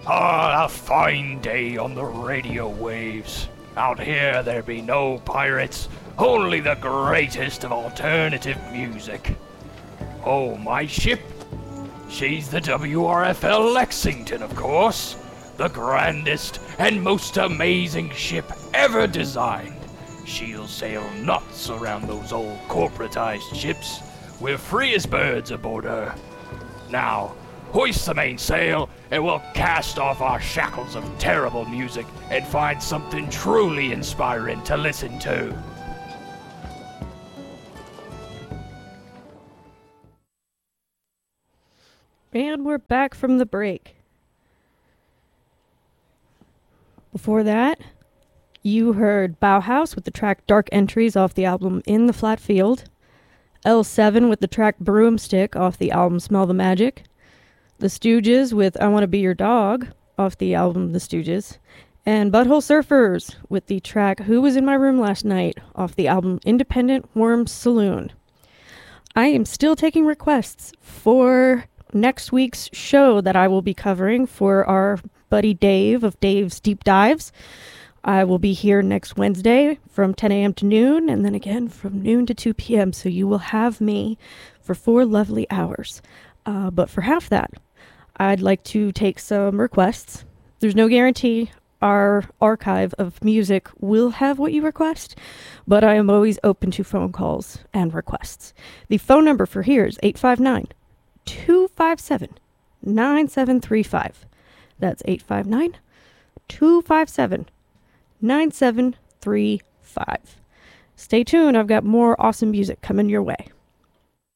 Ah, a fine day on the radio waves. Out here there be no pirates, only the greatest of alternative music. Oh, my ship? She's the WRFL Lexington, of course. The grandest and most amazing ship ever designed. She'll sail nuts around those old corporatized ships. We're free as birds aboard her. Now, hoist the mainsail, and we'll cast off our shackles of terrible music and find something truly inspiring to listen to. And we're back from the break. Before that, you heard Bauhaus with the track Dark Entries off the album In the Flat Field, L7 with the track Broomstick off the album Smell the Magic, The Stooges with I Want to Be Your Dog off the album The Stooges, and Butthole Surfers with the track Who Was in My Room Last Night off the album Independent Worms Saloon. I am still taking requests for next week's show that I will be covering for our buddy Dave of Dave's Deep Dives. I will be here next Wednesday from 10 a.m. to noon, and then again from noon to 2 p.m. So you will have me for 4 lovely hours. But for half that, I'd like to take some requests. There's no guarantee our archive of music will have what you request, but I am always open to phone calls and requests. The phone number for here is 859-257-9735. That's 859-257-9735. Stay tuned. I've got more awesome music coming your way.